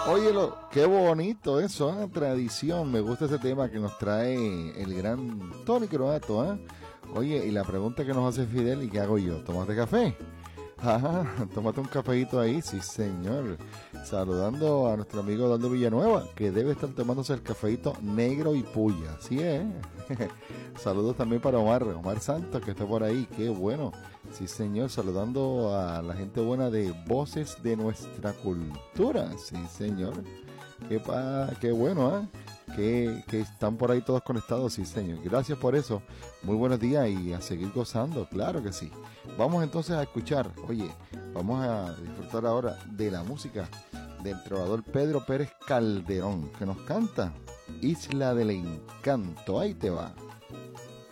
Óyelo, qué bonito eso, tradición. Me gusta ese tema que nos trae el gran Tony Croato, ¿eh? Oye, y la pregunta que nos hace Fidel, ¿y qué hago yo? ¿Tomaste café? Ajá, tómate un cafeíto ahí, sí señor. Saludando a nuestro amigo Eduardo Villanueva, que debe estar tomándose el cafeíto negro y puya, ¿sí Saludos también para Omar Santos, que está por ahí, qué bueno. Sí señor, saludando a la gente buena de Voces de Nuestra Cultura, sí señor. Qué bueno, ¿eh? Que están por ahí todos conectados, sí señor. Gracias por eso. Muy buenos días y a seguir gozando, claro que sí. Vamos entonces a escuchar, oye, vamos a disfrutar ahora de la música del trovador Pedro Pérez Calderón, que nos canta Isla del Encanto. Ahí te va.